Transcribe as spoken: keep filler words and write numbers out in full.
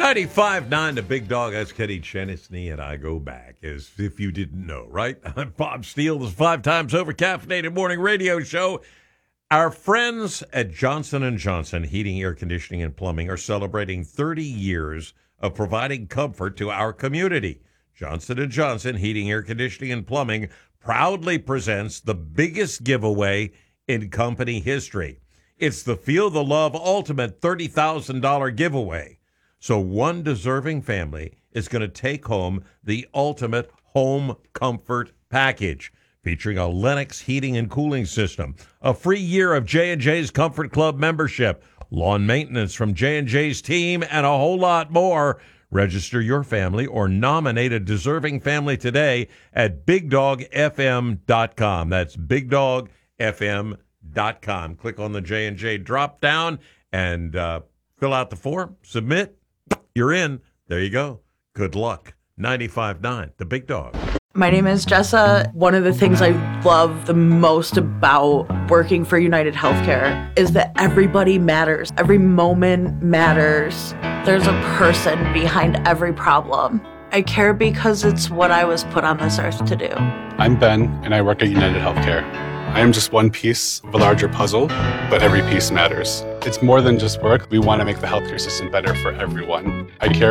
ninety-five nine, the Big Dog. That's Kenny Chenesney, and I go back, as if you didn't know, right? I'm Bob Steele, this five times over caffeinated morning radio show. Our friends at Johnson and Johnson Heating, Air Conditioning, and Plumbing are celebrating thirty years of providing comfort to our community. Johnson and Johnson Heating, Air Conditioning, and Plumbing proudly presents the biggest giveaway in company history. It's the Feel the Love Ultimate thirty thousand dollars giveaway. So one deserving family is going to take home the ultimate home comfort package, featuring a Lennox heating and cooling system, a free year of J and J's Comfort Club membership, lawn maintenance from J and J's team, and a whole lot more. Register your family or nominate a deserving family today at big dog f m dot com. That's big dog f m dot com. Click on the J and J drop down and uh, fill out the form, submit. You're in. There you go. Good luck. ninety-five nine, the Big Dog. My name is Jessa. One of the things I love the most about working for United Healthcare is that everybody matters. Every moment matters. There's a person behind every problem. I care because it's what I was put on this earth to do. I'm Ben, and I work at United Healthcare. I am just one piece of a larger puzzle, but every piece matters. It's more than just work. We want to make the healthcare system better for everyone. I care